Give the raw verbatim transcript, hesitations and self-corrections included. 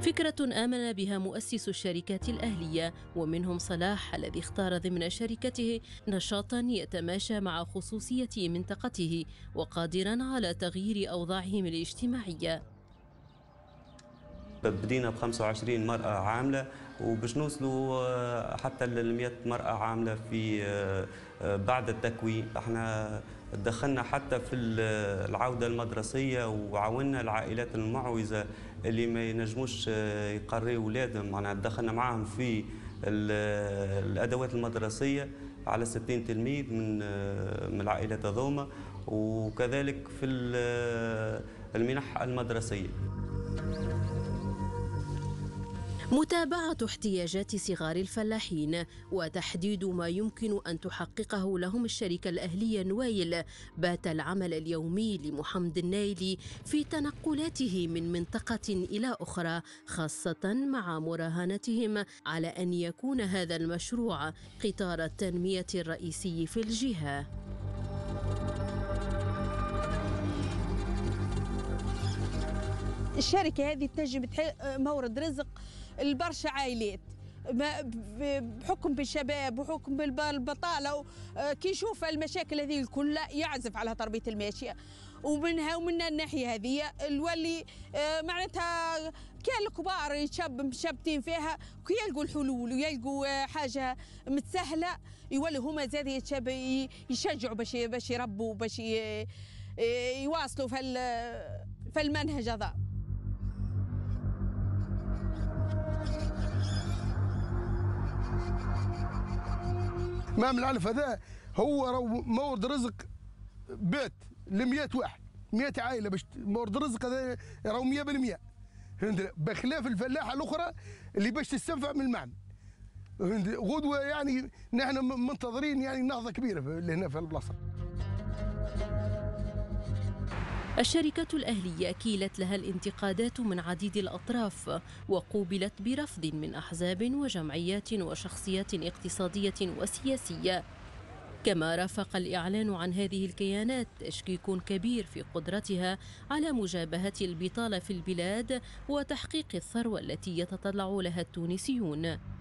فكرة آمن بها مؤسس الشركات الأهلية، ومنهم صلاح الذي اختار ضمن شركته نشاطا يتماشى مع خصوصية منطقته وقادرا على تغيير أوضاعهم الاجتماعية. بدينا ب خمسة وعشرين مرأة عاملة وباش نوصلوا حتى ل مئة مرأة عاملة في بعد التكوين. احنا دخلنا حتى في العودة المدرسية وعاوننا العائلات المعوزة اللي ما ينجموش يقريوا أولادهم، معناها دخلنا معاهم في الأدوات المدرسية على ستين تلميذ من من العائلات هذوما، وكذلك في المنح المدرسية. متابعة احتياجات صغار الفلاحين وتحديد ما يمكن أن تحققه لهم الشركة الأهلية نويل بات العمل اليومي لمحمد النايلي في تنقلاته من منطقة إلى أخرى، خاصة مع مراهنتهم على أن يكون هذا المشروع قطار التنمية الرئيسي في الجهة. الشركة هذه تنجم مورد رزق البرشا عائلات بحكم بالشباب وحكم بالبطالة، كي يشوف المشاكل هذه كلها يعزف على تربية الماشية، ومنها ومن الناحية هذه الولي معناتها كان الكبار يشاب مشابتين فيها كي يلقوا الحلول ويلقوا حاجة متسهلة يولوا هما زاد يشجعوا باش باش يربوا باش يواصلوا في في المنهج هذا. مام العلف هذا هو راهو مورد رزق بيت ل مئة واحد، مئة عائله، باش مورد رزق هذا راهو مئة بالمئة، بخلاف الفلاحه الاخرى اللي باش تستنفع من المعمل. غدوه يعني نحن منتظرين يعني نهضه كبيره هنا في البلاصه. الشركة الأهلية كيلت لها الانتقادات من عديد الأطراف وقوبلت برفض من أحزاب وجمعيات وشخصيات اقتصادية وسياسية، كما رافق الإعلان عن هذه الكيانات تشكيك كبير في قدرتها على مجابهة البطالة في البلاد وتحقيق الثروة التي يتطلع لها التونسيون.